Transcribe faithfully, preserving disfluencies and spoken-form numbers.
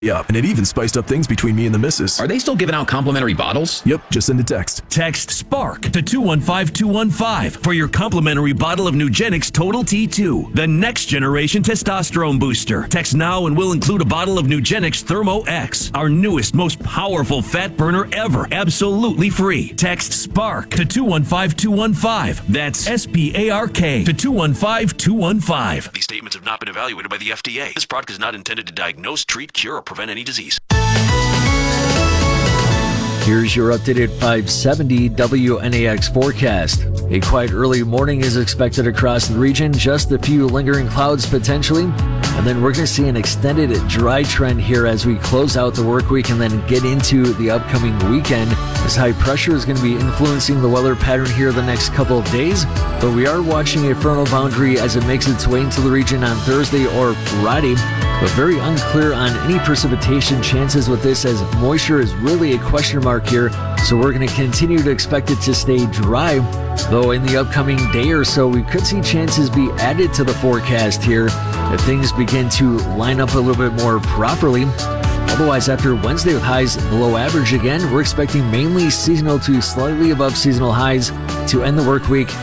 Yeah, and it even spiced up things between me and the missus. Are they still giving out complimentary bottles? Yep, just send a text. Text SPARK to two one five two one five for your complimentary bottle of Nugenix Total T two, the next generation testosterone booster. Text now and we'll include a bottle of Nugenix Thermo X, our newest, most powerful fat burner ever, absolutely free. Text SPARK to two one five two one five. That's S P A R K to two one five two one five. These statements have not been evaluated by the F D A. This product is not intended to diagnose, treat, cure, or prevent any disease. Here's your updated five seventy W N A X forecast. A quiet early morning is expected across the region, just a few lingering clouds potentially. And then we're going to see an extended dry trend here as we close out the work week and then get into the upcoming weekend, as high pressure is going to be influencing the weather pattern here the next couple of days. But we are watching a frontal boundary as it makes its way into the region on Thursday or Friday. But very unclear on any precipitation chances with this, as moisture is really a question mark here. So we're going to continue to expect it to stay dry. Though in the upcoming day or so, we could see chances be added to the forecast here if things begin to line up a little bit more properly. Otherwise, after Wednesday with highs below average again, we're expecting mainly seasonal to slightly above seasonal highs to end the work week.